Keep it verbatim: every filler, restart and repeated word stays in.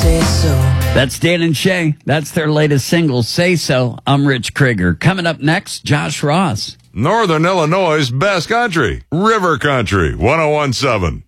say so. That's Dan and Shay. That's their latest single, Say So. I'm Rich Krieger. Coming up next, Josh Ross. Northern Illinois' best country, River Country, one oh one point seven.